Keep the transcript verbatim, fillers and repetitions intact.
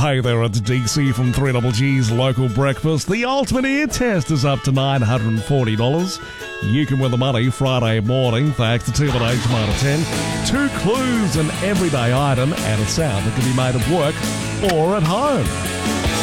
Hey there, it's D C from three G G's Local Breakfast. The Ultimate Ear Test is up to nine hundred forty dollars. You can win the money Friday morning thanks to two of H M out of ten. Two clues, an everyday item, and a sound that can be made at work or at home.